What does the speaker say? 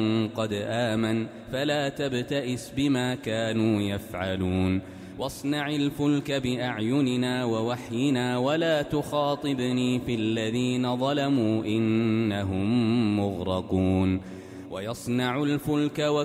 قد آمن فلا تبتئس بما كانوا يفعلون واصنع الفلك بأعيننا ووحينا ولا تخاطبني في الذين ظلموا إنهم مغرقون ويصنع الفلك